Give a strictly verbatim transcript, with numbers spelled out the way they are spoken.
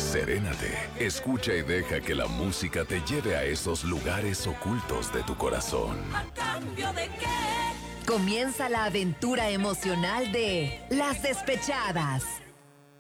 Serénate, escucha y deja que la música te lleve a esos lugares ocultos de tu corazón. ¿A cambio de qué? Comienza la aventura emocional de Las Despechadas.